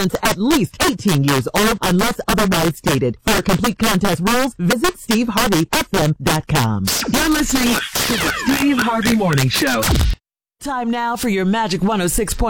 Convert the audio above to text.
at least 18 years old unless otherwise stated. For complete contest rules, visit SteveHarveyFM.com. You're listening to the Steve Harvey Morning Show. Time now for your Magic 106.